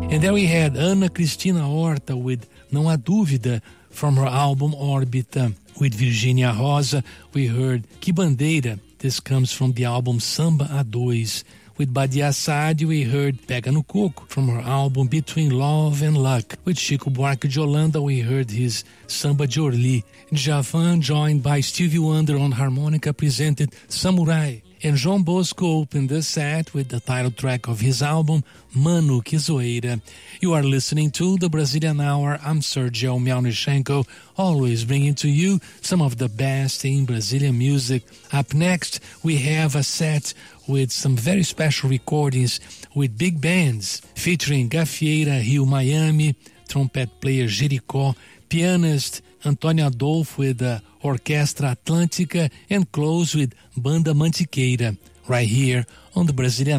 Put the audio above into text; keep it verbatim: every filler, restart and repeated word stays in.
And there we had Ana Cristina Horta with Não Há Dúvida from her album Órbita. With Virginia Rosa, we heard Que Bandeira. This comes from the album Samba a Dois. With Badia Saad, we heard Pega no Coco from her album Between Love and Luck. With Chico Buarque de Holanda, we heard his Samba de Orly. Djavan, joined by Stevie Wonder on harmonica, presented Samurai. And João Bosco opened the set with the title track of his album, Mano Que Zoeira. You are listening to the Brazilian Hour. I'm Sergio Melnichenko, always bringing to you some of the best in Brazilian music. Up next, we have a set with some very special recordings with big bands, featuring Gafieira Rio Miami, trumpet player Jericó, pianist Antônio Adolfo with the Orquestra Atlântica, and close with Banda Mantiqueira, right here on the Brazilian